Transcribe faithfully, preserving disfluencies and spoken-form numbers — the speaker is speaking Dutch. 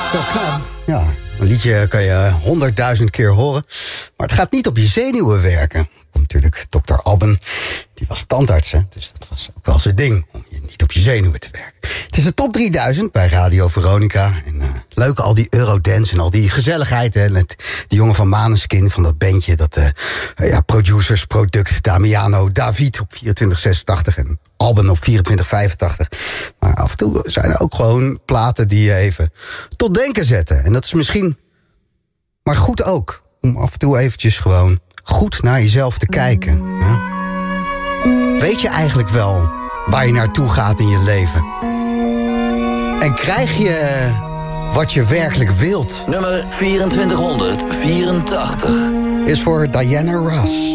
Zo knap. Ja, een liedje kan je honderdduizend keer horen. Maar het gaat niet op je zenuwen werken. Komt natuurlijk dokter Alban, die was tandarts, hè? Dus dat was ook wel zijn ding, om je niet op je zenuwen te werken. Het is de top drieduizend bij Radio Veronica. En uh, leuk, al die Eurodance en al die gezelligheid. Hè, met die jongen van Maneskin, van dat bandje. Dat uh, ja, producers, product, Damiano, David op vierentwintig zesentachtig en Alban op vierentwintig vijfentachtig. Maar af en toe zijn er ook gewoon platen die je even tot denken zetten. En dat is misschien maar goed ook. Om af en toe eventjes gewoon goed naar jezelf te kijken. Hè? Weet je eigenlijk wel waar je naartoe gaat in je leven? En krijg je wat je werkelijk wilt? Nummer vierentwintighonderdvierentachtig is voor Diana Ross.